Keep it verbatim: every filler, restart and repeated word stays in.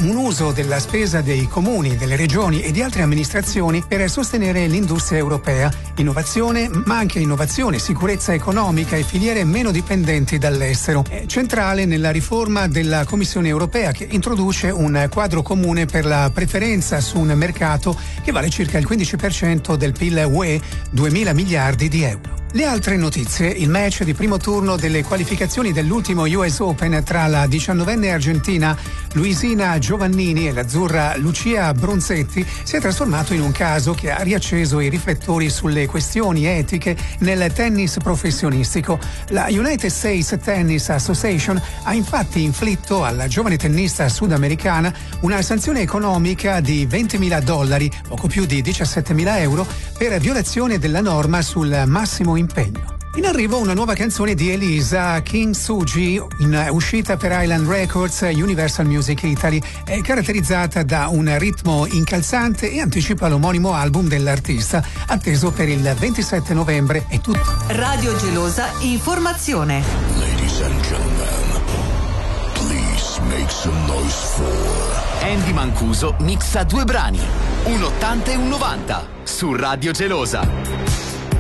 un uso della spesa dei comuni, delle regioni e di altre amministrazioni per sostenere l'industria europea, innovazione, ma anche innovazione, sicurezza economica e filiere meno dipendenti dall'estero. È centrale nella riforma della Commissione europea che introduce un quadro comune per la preferenza su un mercato che vale circa il quindici per cento del P I L U E, duemila miliardi di euro. Le altre notizie: il match di primo turno delle qualificazioni dell'ultimo U S Open tra la diciannovenne argentina Luisina Giovannini e l'azzurra Lucia Bronzetti si è trasformato in un caso che ha riacceso i riflettori sulle questioni etiche nel tennis professionistico. La United States Tennis Association ha infatti inflitto alla giovane tennista sudamericana una sanzione economica di ventimila dollari, poco più di diciassettemila euro, per violazione della norma sul massimo impegno. In arrivo una nuova canzone di Elisa, King Suji, in uscita per Island Records Universal Music Italy. È caratterizzata da un ritmo incalzante e anticipa l'omonimo album dell'artista, atteso per il ventisette novembre. È tutto. Radio Gelosa Informazione. Ladies and gentlemen, please make some noise for Andy Mancuso mixa due brani, un ottanta e un novanta, su Radio Gelosa.